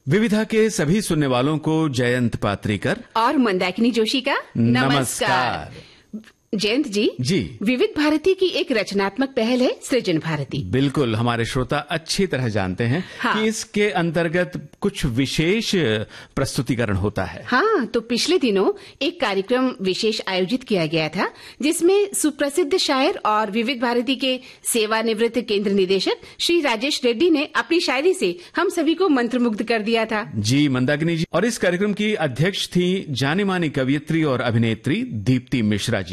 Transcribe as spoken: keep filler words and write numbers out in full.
विविधा के सभी सुनने वालों को जयंत पात्रीकर और मंदाकिनी जोशी का नमस्कार। जयंत जी जी विविध भारती की एक रचनात्मक पहल है सृजन भारती। बिल्कुल, हमारे श्रोता अच्छी तरह जानते हैं हाँ। कि इसके अंतर्गत कुछ विशेष प्रस्तुतिकरण होता है। हाँ, तो पिछले दिनों एक कार्यक्रम विशेष आयोजित किया गया था जिसमें सुप्रसिद्ध शायर और विविध भारती के सेवानिवृत्त केंद्र निदेशक श्री राजेश रेड्डी ने अपनी शायरी से हम सभी को मंत्रमुग्ध कर दिया था। जी मंदाकिनी जी, और इस कार्यक्रम की अध्यक्ष थी जानी मानी कवयित्री और अभिनेत्री दीप्ति मिश्रा जी।